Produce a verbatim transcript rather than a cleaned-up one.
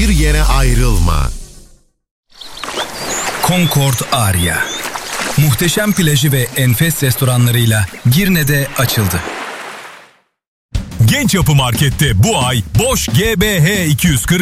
Hiçbir yere ayrılma. Concord Aria. Muhteşem plajı ve enfes restoranlarıyla Girne'de açıldı. Genç Yapı Market'te bu ay Bosch G B H iki yüz kırk